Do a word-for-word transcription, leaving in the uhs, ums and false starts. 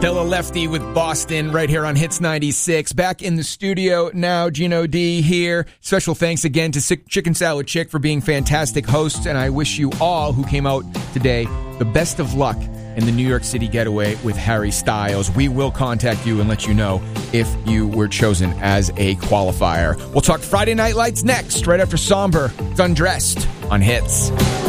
Still a lefty with Boston right here on Hits ninety-six. Back in the studio now, Gino D here. Special thanks again to Chicken Salad Chick for being fantastic hosts, and I wish you all who came out today the best of luck in the New York City getaway with Harry Styles. We will contact you and let you know if you were chosen as a qualifier. We'll talk Friday Night Lights next, right after Somber. It's Undressed on Hits.